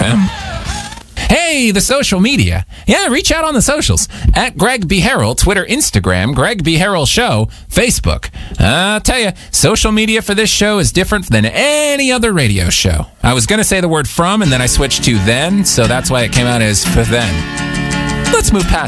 FM. Hey, the social media. Yeah, reach out on the socials. At Greg B. Harrell, Twitter, Instagram, Greg B. Harrell Show, Facebook. I'll tell you, social media for this show is different than any other radio show. I was going to say the word from, and then I switched to then, so that's why it came out as for then. Let's move past